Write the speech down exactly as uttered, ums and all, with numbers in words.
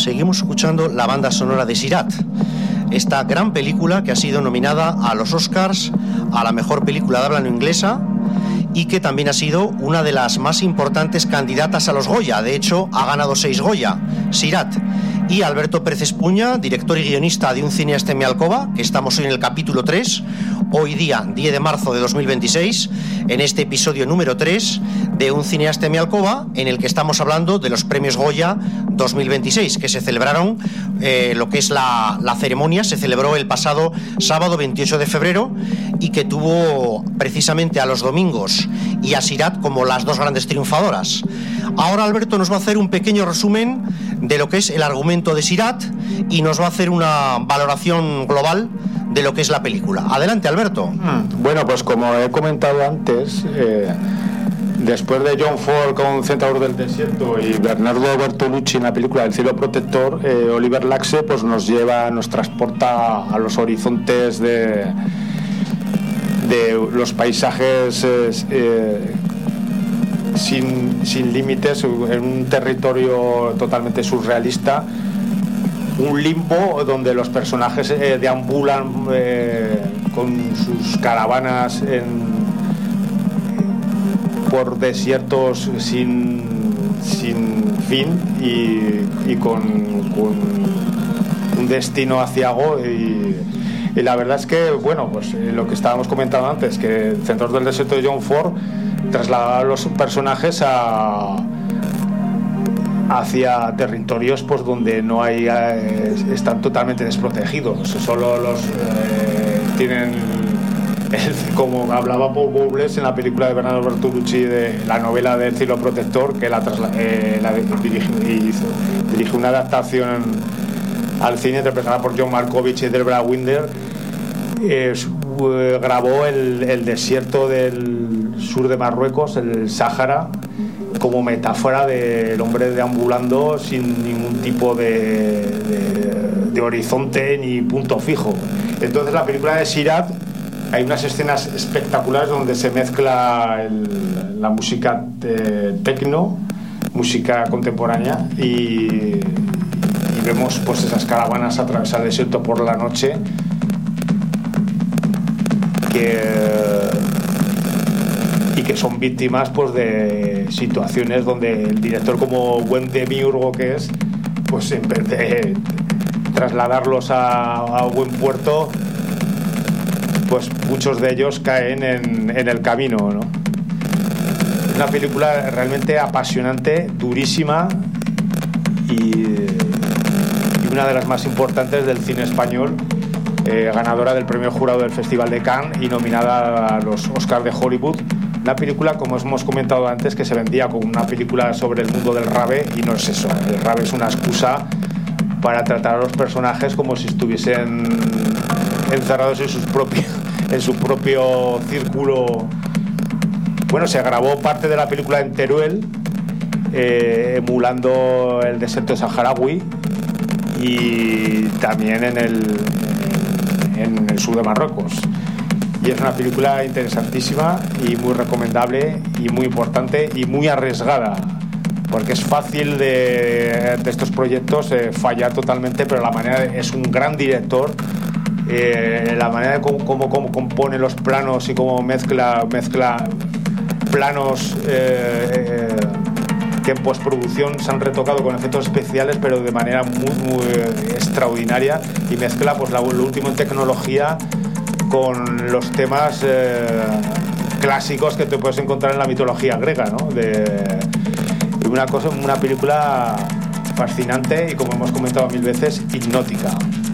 seguimos escuchando la banda sonora de Sirat, esta gran película que ha sido nominada a los Oscars a la mejor película de habla no inglesa y que también ha sido una de las más importantes candidatas a los Goya. De hecho, ha ganado seis Goya, Sirat. Y Alberto Pérez Espuña, director y guionista de Un cineasta en mi alcoba, que estamos hoy en el capítulo tres, hoy día diez de marzo de dos mil veintiséis, en este episodio número tres de Un cineasta en mi alcoba, en el que estamos hablando de los premios Goya dos mil veintiséis, que se celebraron, eh, lo que es la, la ceremonia, se celebró el pasado sábado veintiocho de febrero y que tuvo precisamente a los domingos y a Sirat como las dos grandes triunfadoras. Ahora Alberto nos va a hacer un pequeño resumen de lo que es el argumento de Sirat y nos va a hacer una valoración global de lo que es la película. Adelante, Alberto. Bueno, pues como he comentado antes, eh, después de John Ford con Centaur del Desierto y Bernardo Bertolucci en la película El cielo protector, eh, Oliver Laxe pues nos lleva, nos transporta a los horizontes de, de los paisajes eh, eh, sin, sin límites, en un territorio totalmente surrealista, un limbo donde los personajes eh, deambulan eh, con sus caravanas en, por desiertos sin, sin fin y, y con, con un destino aciago y, y la verdad es que, bueno, pues eh, lo que estábamos comentando antes, que el Centaur del Desierto de John Ford trasladaba a los personajes a hacia territorios pues donde no hay eh, están totalmente desprotegidos, solo los eh, tienen el, como hablaba Paul Bowles en la película de Bernardo Bertolucci de la novela del cielo protector, que la, eh, la dirige, hizo, dirige una adaptación al cine interpretada por John Malkovich y Deborah Winder. Eh, eh, grabó el, el desierto del sur de Marruecos, el Sáhara, como metáfora del hombre deambulando sin ningún tipo de, de, de horizonte ni punto fijo. Entonces la película de Sirat, hay unas escenas espectaculares donde se mezcla el, la música de techno, música contemporánea, y, y vemos pues esas caravanas atravesar el desierto por la noche que y que son víctimas pues de situaciones donde el director, como buen demiurgo que es, pues en vez de trasladarlos a, a buen puerto, pues muchos de ellos caen en, en el camino, ¿no? Es una película realmente apasionante, durísima y, y una de las más importantes del cine español, eh, ganadora del premio jurado del Festival de Cannes y nominada a los Oscars de Hollywood. Una película, como hemos comentado antes, que se vendía como una película sobre el mundo del rave, y no es eso. El rave es una excusa para tratar a los personajes como si estuviesen encerrados en, sus propios, en su propio círculo. Bueno, se grabó parte de la película en Teruel, eh, emulando el desierto saharaui, y también en el, en el sur de Marruecos. Y es una película interesantísima y muy recomendable y muy importante y muy arriesgada, porque es fácil de, de estos proyectos eh, fallar totalmente, pero la manera de, es un gran director, eh, la manera de cómo, cómo, cómo compone los planos y cómo mezcla, mezcla planos eh, eh, que en postproducción se han retocado con efectos especiales, pero de manera muy, muy extraordinaria, y mezcla pues la, lo último en tecnología con los temas eh, clásicos que te puedes encontrar en la mitología griega, ¿no? De una cosa, una película fascinante y, como hemos comentado mil veces, hipnótica.